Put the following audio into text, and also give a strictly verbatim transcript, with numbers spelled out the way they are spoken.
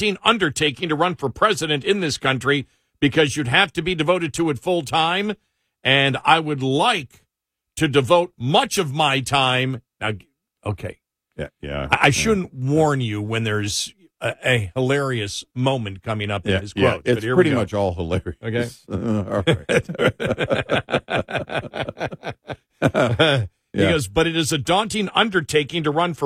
daunting undertaking to run for president in this country because you'd have to be devoted to it full time. And I would like to devote much of my time. Now, okay. Yeah. yeah I, I shouldn't yeah. warn you when there's a, a hilarious moment coming up in yeah, his quote. Yeah, it's pretty much all hilarious. Okay. Uh, all right. He goes, but it is a daunting undertaking to run for